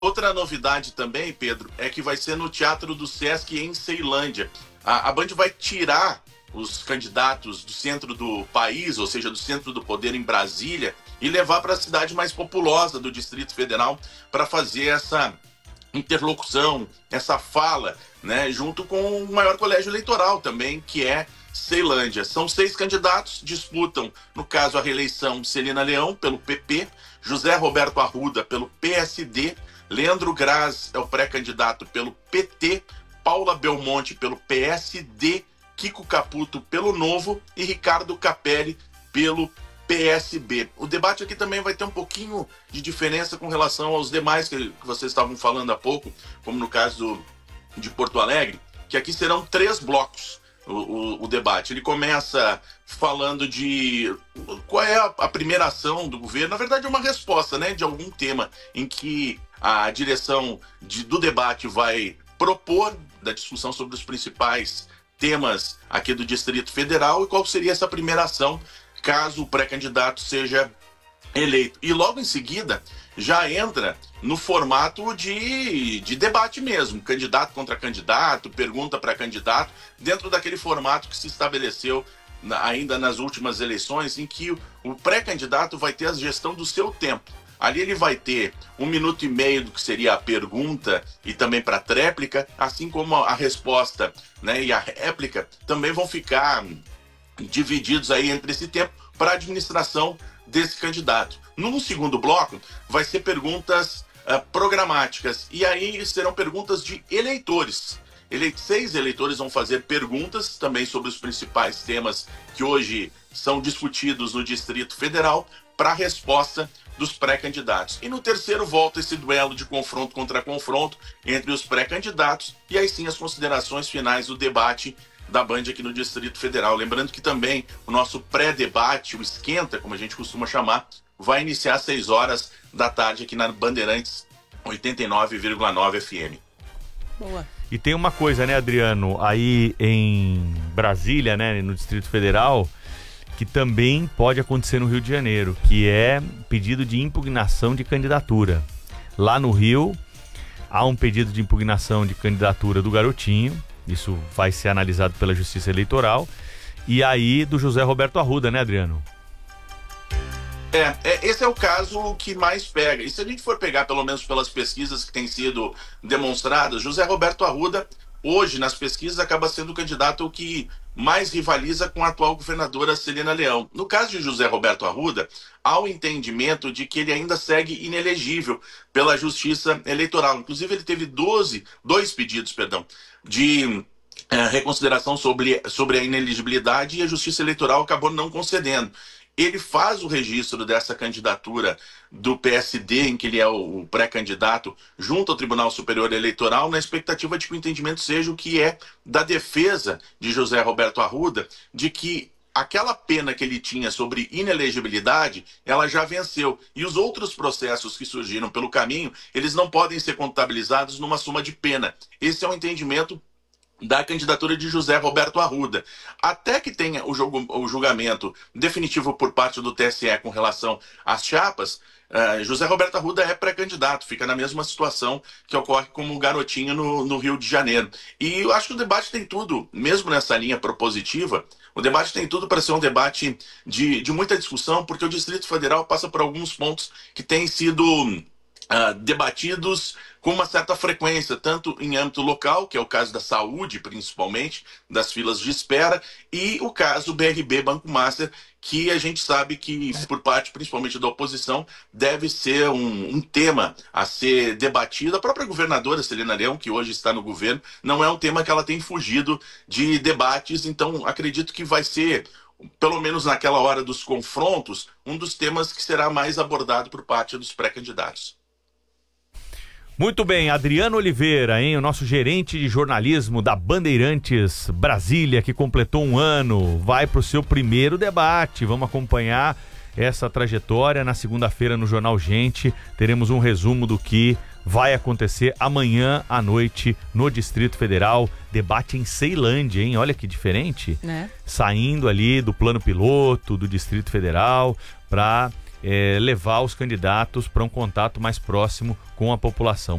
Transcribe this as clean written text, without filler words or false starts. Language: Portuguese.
Outra novidade também, Pedro, é que vai ser no Teatro do Sesc em Ceilândia. A Band vai tirar os candidatos do centro do país, ou seja, do centro do poder em Brasília, e levar para a cidade mais populosa do Distrito Federal para fazer essa interlocução, essa fala, né, junto com o maior colégio eleitoral também, que é Ceilândia. São 6 candidatos, disputam, no caso, a reeleição Celina Leão, pelo PP, José Roberto Arruda, pelo PSD, Leandro Graz é o pré-candidato pelo PT, Paula Belmonte pelo PSD, Kiko Caputo pelo Novo e Ricardo Capelli pelo PSB. O debate aqui também vai ter um pouquinho de diferença com relação aos demais que vocês estavam falando há pouco, como no caso de Porto Alegre, que aqui serão 3 blocos. O debate. Ele começa falando de qual é a primeira ação do governo. Na verdade, é uma resposta, né, de algum tema em que a direção do debate vai propor da discussão sobre os principais temas aqui do Distrito Federal e qual seria essa primeira ação caso o pré-candidato seja eleito. E logo em seguida já entra no formato de debate mesmo, candidato contra candidato, pergunta para candidato, dentro daquele formato que se estabeleceu ainda nas últimas eleições, em que o pré-candidato vai ter a gestão do seu tempo. Ali ele vai ter 1 minuto e meio do que seria a pergunta e também para a tréplica, assim como a resposta, né, e a réplica também vão ficar divididos aí entre esse tempo para a administração desse candidato. No segundo bloco, vai ser perguntas programáticas, e aí serão perguntas de eleitores. 6 eleitores vão fazer perguntas também sobre os principais temas que hoje são discutidos no Distrito Federal para a resposta dos pré-candidatos. E no terceiro volta esse duelo de confronto contra confronto entre os pré-candidatos e aí sim as considerações finais do debate da Band aqui no Distrito Federal. Lembrando que também o nosso pré-debate, o esquenta, como a gente costuma chamar, vai iniciar às 6 horas da tarde aqui na Bandeirantes 89,9 FM. Boa. E tem uma coisa, né, Adriano, aí em Brasília, né, no Distrito Federal, que também pode acontecer no Rio de Janeiro, que é pedido de impugnação de candidatura. Lá no Rio, há um pedido de impugnação de candidatura do Garotinho, isso vai ser analisado pela Justiça Eleitoral, e aí do José Roberto Arruda, né, Adriano? Esse é o caso que mais pega. E se a gente for pegar, pelo menos pelas pesquisas que têm sido demonstradas, José Roberto Arruda, hoje, nas pesquisas, acaba sendo o candidato que mais rivaliza com a atual governadora Celina Leão. No caso de José Roberto Arruda, há o entendimento de que ele ainda segue inelegível pela Justiça Eleitoral. Inclusive, ele teve dois pedidos, de reconsideração sobre a inelegibilidade e a Justiça Eleitoral acabou não concedendo. Ele faz o registro dessa candidatura do PSD, em que ele é o pré-candidato, junto ao Tribunal Superior Eleitoral, na expectativa de que o entendimento seja o que é da defesa de José Roberto Arruda, de que aquela pena que ele tinha sobre inelegibilidade, ela já venceu. E os outros processos que surgiram pelo caminho, eles não podem ser contabilizados numa soma de pena. Esse é o entendimento da candidatura de José Roberto Arruda. Até que tenha o julgamento definitivo por parte do TSE com relação às chapas, José Roberto Arruda é pré-candidato, fica na mesma situação que ocorre como Garotinho no Rio de Janeiro. E eu acho que o debate tem tudo, mesmo nessa linha propositiva, o debate tem tudo para ser um debate de muita discussão, porque o Distrito Federal passa por alguns pontos que têm sido debatidos com uma certa frequência, tanto em âmbito local, que é o caso da saúde, principalmente, das filas de espera, e o caso BRB Banco Master, que a gente sabe que, por parte principalmente da oposição, deve ser um tema a ser debatido. A própria governadora Celina Leão, que hoje está no governo, não é um tema que ela tem fugido de debates, então acredito que vai ser, pelo menos naquela hora dos confrontos, um dos temas que será mais abordado por parte dos pré-candidatos. Muito bem, Adriano Oliveira, hein? O nosso gerente de jornalismo da Bandeirantes Brasília, que completou 1 ano, vai para o seu primeiro debate. Vamos acompanhar essa trajetória na segunda-feira no Jornal Gente. Teremos um resumo do que vai acontecer amanhã à noite no Distrito Federal. Debate em Ceilândia, hein? Olha que diferente. Né? Saindo ali do plano piloto do Distrito Federal para levar os candidatos para um contato mais próximo com a população.